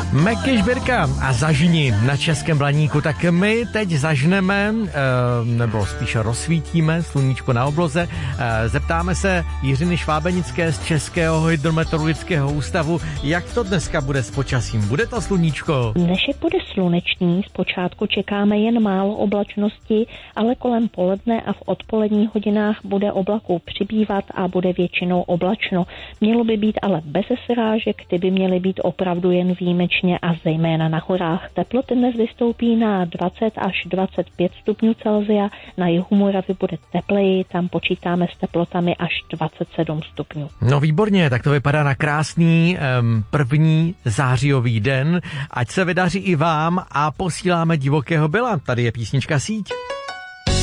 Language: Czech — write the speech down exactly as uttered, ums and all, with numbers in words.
Meky Žbírka a Zažni na Českém Blaníku. Tak my teď zažneme, nebo spíše rozsvítíme sluníčko na obloze. Zeptáme se Jiřiny Švábenické z Českého hydrometeorologického ústavu, jak to dneska bude s počasím. Bude to sluníčko? Dnešek bude slunečný, zpočátku čekáme jen málo oblačnosti, ale kolem poledne a v odpoledních hodinách bude oblaků přibývat a bude většinou oblačno. Mělo by být ale bez srážek, ty by měly být opravdu jen výjimečně a zejména na horách. Teploty dnes vystoupí na dvacet až dvacet pět stupňů Celsia, na jihu Moravy bude tepleji, tam počítáme s teplotami až dvacet sedm stupňů. No výborně, tak to vypadá na krásný um, první zářijový den. Ať se vydaří i vám a posíláme divokého byla. Tady je písnička Síť.